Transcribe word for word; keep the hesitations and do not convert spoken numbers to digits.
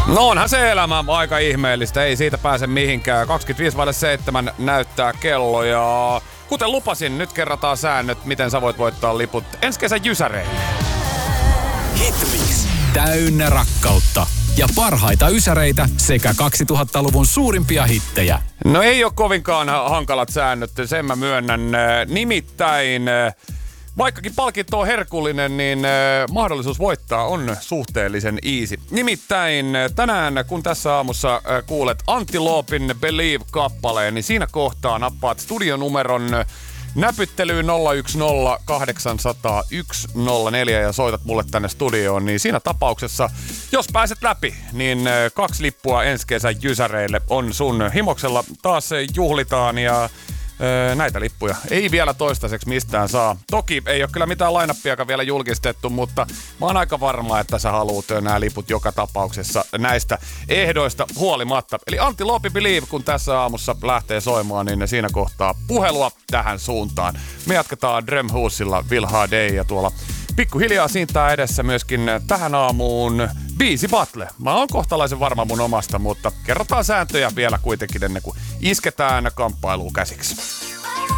No onhan se elämä aika ihmeellistä, ei siitä pääse mihinkään. kaksikymmentäviisi vaille seitsemän näyttää kello ja kuten lupasin, nyt kerrataan säännöt, miten sä voit voittaa liput ensi kesän jysäreille. Hitmix. Täynnä rakkautta ja parhaita ysäreitä sekä kaksituhattaluvun suurimpia hittejä. No ei ole kovinkaan hankalat säännöt, sen mä myönnän. Nimittäin, vaikkakin palkinto on herkullinen, niin mahdollisuus voittaa on suhteellisen easy. Nimittäin tänään, kun tässä aamussa kuulet Antti Loopin Believe-kappaleen, niin siinä kohtaa nappaat studionumeron näpyttelyyn nolla yksi nolla kahdeksan nolla nolla yksi nolla neljä ja soitat mulle tänne studioon, niin siinä tapauksessa, jos pääset läpi, niin kaksi lippua ensi kesän jysäreille on sun himoksella. Taas juhlitaan ja Öö, näitä lippuja ei vielä toistaiseksi mistään saa. Toki ei ole kyllä mitään lainappiakaan vielä julkistettu, mutta mä oon aika varma, että sä haluut nämä liput joka tapauksessa näistä ehdoista huolimatta. Eli Antti Loopi Believe, kun tässä aamussa lähtee soimaan, niin siinä kohtaa puhelua tähän suuntaan. Me jatketaan Drömhusilla Will Hardey ja tuolla pikkuhiljaa siintää edessä myöskin tähän aamuun biisi battle. Mä oon kohtalaisen varma mun omasta, mutta kerrotaan sääntöjä vielä kuitenkin ennen kuin isketään kamppailuun käsiksi.